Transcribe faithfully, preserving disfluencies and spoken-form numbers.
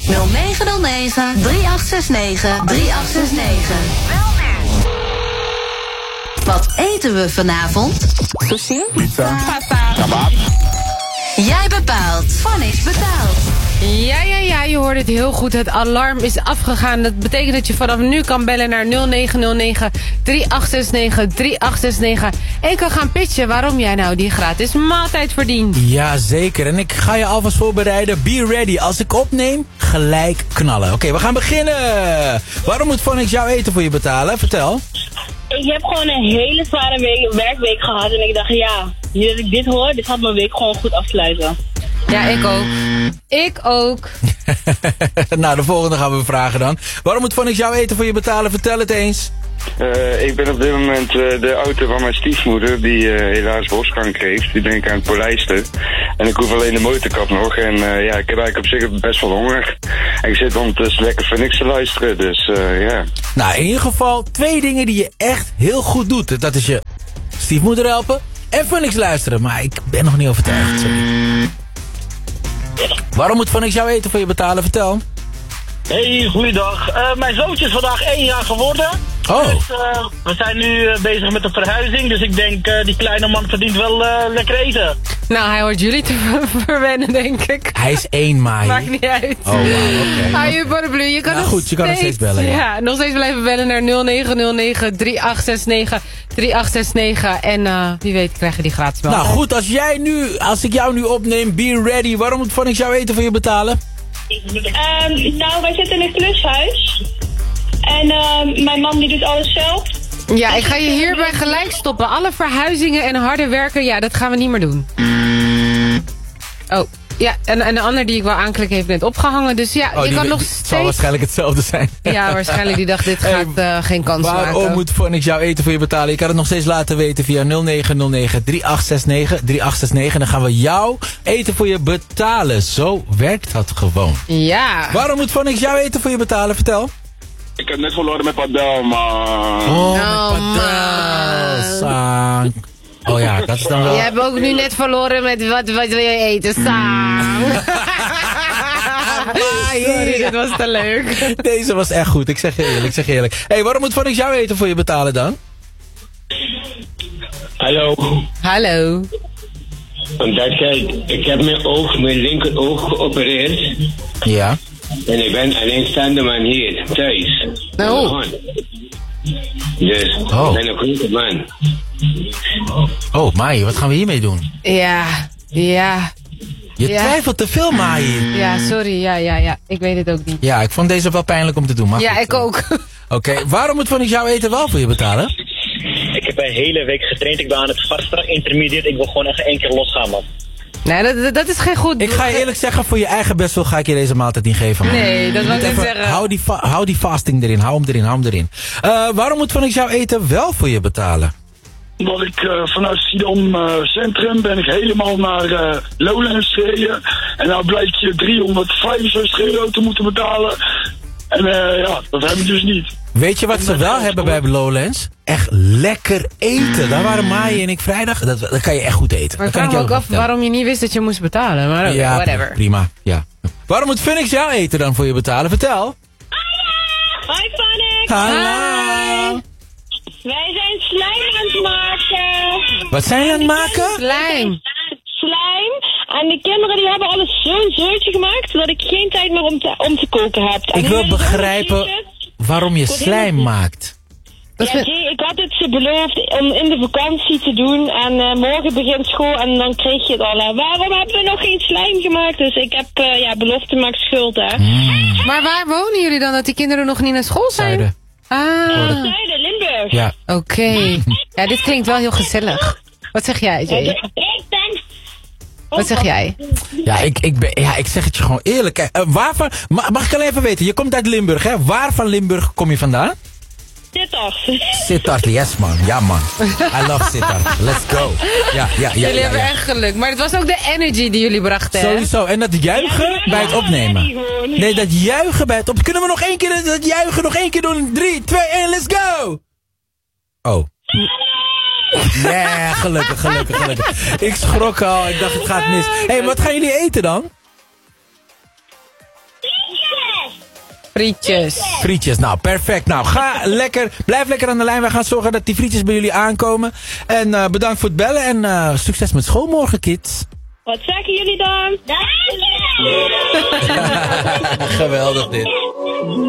nul negen nul negen, drie acht zes negen, drie acht zes negen. Wel nu. Wat eten we vanavond? Sushi. Pizza. Pasta. Kebab. Jij bepaalt. Phonics betaalt. Ja, ja, ja, je hoort het heel goed. Het alarm is afgegaan. Dat betekent dat je vanaf nu kan bellen naar nul negen nul negen, drie acht zes negen, drie acht zes negen. En kan gaan pitchen waarom jij nou die gratis maaltijd verdient. Ja, zeker. En ik ga je alvast voorbereiden. Be ready. Als ik opneem, gelijk knallen. Oké, okay, we gaan beginnen. Waarom moet Phonics jouw eten voor je betalen? Vertel. Ik heb gewoon een hele zware week, werkweek gehad. En ik dacht, ja, nu dat ik dit hoor, dit gaat mijn week gewoon goed afsluiten. Ja, ik ook. Ik ook. Nou, de volgende gaan we vragen dan. Waarom moet Phonics jouw eten voor je betalen? Vertel het eens. Uh, ik ben op dit moment uh, de auto van mijn stiefmoeder, die uh, helaas borstkanker heeft. Die ben ik aan het polijsten. En ik hoef alleen de motorkap nog. En uh, ja, ik heb eigenlijk op zich best wel honger. En ik zit ondertussen lekker Phonics te luisteren, dus uh, ja. Nou, in ieder geval twee dingen die je echt heel goed doet. Dat is je stiefmoeder helpen en Phonics luisteren. Maar ik ben nog niet overtuigd, sorry. Waarom moet Phonics jouw eten voor je betalen? Vertel. Hey, goeiedag. Uh, mijn zoontje is vandaag één jaar geworden. Oh. Dus, uh, we zijn nu uh, bezig met de verhuizing. Dus ik denk, uh, die kleine man verdient wel uh, lekker eten. Nou, hij hoort jullie te verwennen, denk ik. Hij is één maai. Maakt niet uit. Oh, wow, oké. Hou je paraplu, je kan nou, nog goed, je steeds, kan nog steeds bellen, ja. ja. Nog steeds blijven bellen naar nul negen nul negen, drie acht zes negen, drie acht zes negen. En uh, wie weet krijg je die gratis wel. Nou goed, als jij nu, als ik jou nu opneem, be ready. Waarom moet Phonics jouw eten voor je betalen? Um, nou, wij zitten in een klushuis. En uh, mijn man die doet alles zelf. Ja, ik ga je hierbij gelijk stoppen. Alle verhuizingen en harde werken, ja, dat gaan we niet meer doen. Oh, ja, en, en de ander die ik wou aanklikken heeft net opgehangen. Dus ja, oh, je die, kan nog die, steeds... Het zal waarschijnlijk hetzelfde zijn. Ja, waarschijnlijk. Die dacht, dit gaat uh, geen kans Waarom maken. Waarom moet Phonics jouw eten voor je betalen? Je kan het nog steeds laten weten via nul negen nul negen, drie acht zes negen, drie acht zes negen. En dan gaan we jouw eten voor je betalen. Zo werkt dat gewoon. Ja. Waarom moet Phonics jouw eten voor je betalen? Vertel. Ik heb net verloren met padel, man. Oh, Oh, met padel. Sang. Oh ja, dat is dan wel... Je hebt ook nu net verloren met wat, wat wil je eten? Sang. Sorry, dit was te leuk. Deze was echt goed, ik zeg je eerlijk, ik zeg je eerlijk. Hé, hey, waarom moet Phonics jouw eten voor je betalen dan? Hallo. Hallo. Omdat kijk, ik heb mijn oog, mijn linker oog geopereerd. Ja. En ik ben alleenstaande man hier, thuis. Oh. Dus, Oh. ik ben een grote man. Oh, Mai, wat gaan we hiermee doen? Ja, ja. Je Ja. twijfelt te veel, Mai. Ja, sorry. Ja, ja, ja. Ik weet het ook niet. Ja, ik vond deze wel pijnlijk om te doen. Maar Ja, goed, ik ook. Oké, okay. Waarom moet Phonics jouw eten wel voor je betalen? Ik heb een hele week getraind. Ik ben aan het vasten, intermediate. Ik wil gewoon echt één keer losgaan, man. Nee, dat, dat is geen goed... Ik ga je eerlijk zeggen, voor je eigen bestwil ga ik je deze maaltijd niet geven. Man. Nee, dat wil ik Moet niet even- zeggen. Hou die, fa- hou die fasting erin, hou hem erin, hou hem erin. Uh, waarom moet Phonics jouw eten wel voor je betalen? Omdat ik uh, vanuit Schiedam uh, Centrum ben ik helemaal naar uh, Lowlands gereden. En nou blijkt je driehonderdvijfenzestig euro te moeten betalen. En uh, ja, dat heb ik dus niet. Weet je wat ze wel hebben bij Lowlands? Echt lekker eten. Daar waren Maaie en ik vrijdag. Dat, dat kan je echt goed eten. Maar ik Dat kan vraag me ik ook je af vertellen. waarom je niet wist dat je moest betalen. Maar oké, Ja, whatever. prima. Ja. Waarom moet Phonics jouw eten dan voor je betalen? Vertel. Hoi Phonics! Hallo. Wij zijn slijm aan het maken. Wat zijn je aan het maken? Slijm. Slijm. En de kinderen die hebben alles zo'n zootje gemaakt, zodat ik geen tijd meer om te, om te koken heb. En Ik nu wil hebben ze begrijpen allemaal sheetjes. waarom je Ik word slijm helemaal- maakt. Dat Ja, vind- Jay, ik had het ze beloofd om in de vakantie te doen. En uh, morgen begint school en dan kreeg je het al. Hè. Waarom hebben we nog geen slijm gemaakt? Dus ik heb, uh, ja, belofte maakt schuld, hè. Mm. Maar waar wonen jullie dan dat die kinderen nog niet naar school zijn? Zuiden. Ah, Zuiden, Limburg. Ja. oké. Ja, dit klinkt wel heel gezellig. Wat zeg jij, Jay? Ik ben... Wat zeg jij? Ja, ik, ik, ben, ja, ik zeg het je gewoon eerlijk. Hè. Uh, waarvan, ma- mag ik alleen even weten, je komt uit Limburg, hè? Waar van Limburg kom je vandaan? Sittard. Sittard, yes man. Ja man. I love Sittard. Let's go. Ja, ja, ja. Jullie ja, hebben ja. echt geluk. Maar het was ook de energy die jullie brachten, hè? Sowieso. En dat juichen bij het opnemen. Nee, dat juichen bij het op. Kunnen we nog één keer dat juichen nog één keer doen? drie, twee, één, let's go! Oh. Nee, gelukkig, gelukkig, gelukkig. Ik schrok al. Ik dacht, het gaat mis. Hé, hey, wat gaan jullie eten dan? Frietjes. Frietjes, nou perfect. Nou, ga lekker, blijf lekker aan de lijn. Wij gaan zorgen dat die frietjes bij jullie aankomen. En uh, bedankt voor het bellen en uh, succes met school morgen, kids. Wat zeggen jullie dan? Geweldig dit.